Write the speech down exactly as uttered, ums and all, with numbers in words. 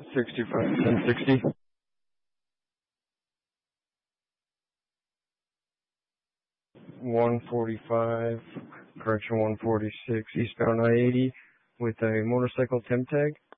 sixty-five, ten sixty. one forty-five, correction one forty-six, eastbound I eighty with a motorcycle temp tag.